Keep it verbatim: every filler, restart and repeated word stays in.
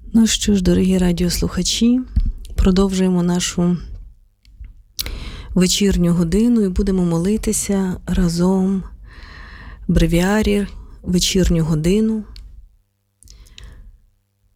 Ну що ж, дорогі радіослухачі, продовжуємо нашу вечірню годину і будемо молитися разом бревіарі вечірню годину.